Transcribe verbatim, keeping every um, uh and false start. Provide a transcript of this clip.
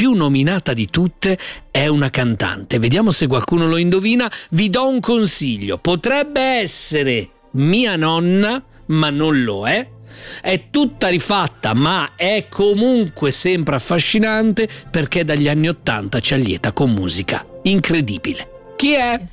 più nominata di tutte è una cantante. Vediamo se qualcuno lo indovina. Vi do un consiglio: potrebbe essere mia nonna, ma non lo è. È tutta rifatta, ma è comunque sempre affascinante perché dagli anni ottanta ci allieta con musica incredibile. Chi è?